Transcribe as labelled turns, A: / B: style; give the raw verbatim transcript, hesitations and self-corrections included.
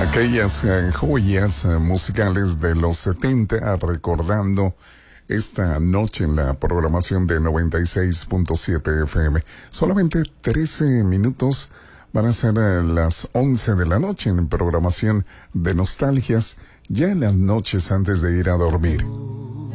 A: Aquellas eh, joyas eh, musicales de los setenta, recordando esta noche en la programación de noventa y seis punto siete F M. Solamente trece minutos van a ser eh, las once de la noche en programación de nostalgias, ya en las noches antes de ir a dormir.